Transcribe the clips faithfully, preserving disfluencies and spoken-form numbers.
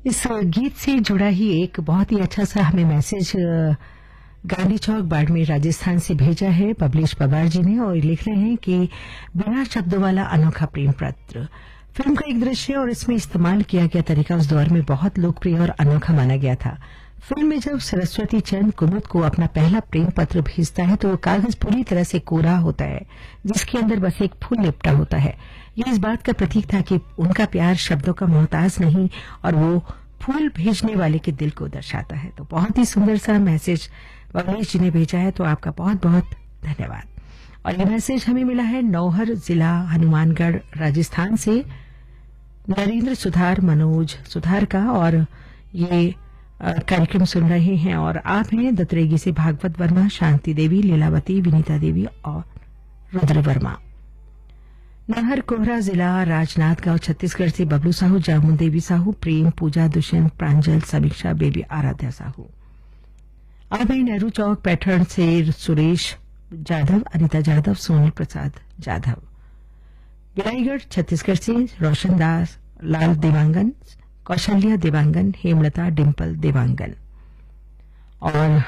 इस गीत से जुड़ा ही एक बहुत ही अच्छा सा हमें मैसेज गांधी चौक बाड़मेर राजस्थान से भेजा है पब्लिश पवार जी ने, और लिख रहे हैं कि बिना शब्दों वाला अनोखा प्रेम पत्र फिल्म का एक दृश्य और इसमें इस्तेमाल किया गया तरीका उस दौर में बहुत लोकप्रिय और अनोखा माना गया था। फिल्म में जब सरस्वती चंद कुमुद को अपना पहला प्रेम पत्र भेजता है तो वो कागज पूरी तरह से कोरा होता है, जिसके अंदर बस एक फूल लिपटा होता है। ये इस बात का प्रतीक था कि उनका प्यार शब्दों का मोहताज नहीं और वो फूल भेजने वाले के दिल को दर्शाता है। तो बहुत ही सुंदर सा मैसेज वगलेश जी ने भेजा है, तो आपका बहुत बहुत धन्यवाद। और ये मैसेज हमें मिला है नौहर जिला हनुमानगढ़ राजस्थान से नरेंद्र सुधार मनोज सुधार का, और ये कार्यक्रम सुन रहे हैं और आप हैं दत्रेगी से भागवत वर्मा, शांति देवी, लीलावती, विनीता देवी और रुद्र वर्मा। नहर कोहरा जिला राजनांदगांव छत्तीसगढ़ से बबलू साहू, जामुन देवी साहू, प्रेम, पूजा, दुष्यंत, प्रांजल, समीक्षा, बेबी, आराध्या साहू। आप हैं नेहरू चौक पैठण से सुरेश जाधव, अनिता जाधव, सोनी प्रसाद जाधव। बिलाईगढ़ छत्तीसगढ़ से रोशन दास, लाल देवांगन, कौशल्या देवांगन, हेमलता, डिम्पल देवांगन। और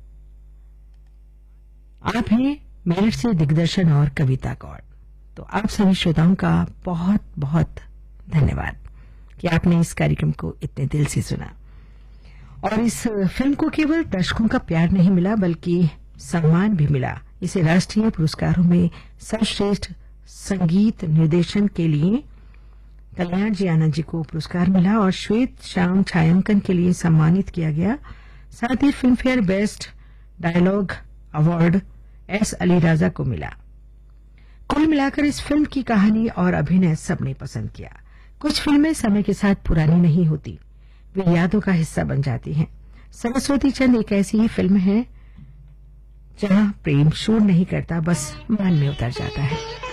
आप हैं मेरठ से दिग्दर्शन और कविता गौड़। तो आप सभी श्रोताओं का बहुत बहुत धन्यवाद कि आपने इस कार्यक्रम को इतने दिल से सुना। और इस फिल्म को केवल दर्शकों का प्यार नहीं मिला बल्कि सम्मान भी मिला। इसे राष्ट्रीय पुरस्कारों में सर्वश्रेष्ठ संगीत निर्देशन के लिए कल्याण जी आनंद जी को पुरस्कार मिला और श्वेत श्याम छायांकन के लिए सम्मानित किया गया। साथ ही film fair best dialogue award S Ali राजा को मिला। कुल मिलाकर इस फिल्म की कहानी और अभिनय सबने पसंद किया। कुछ फिल्में समय के साथ पुरानी नहीं होती, वे यादों का हिस्सा बन जाती हैं। सरस्वती चंद एक ऐसी ही फिल्म है जहां प्रेम शोर नहीं करता, बस मन में उतर जाता है।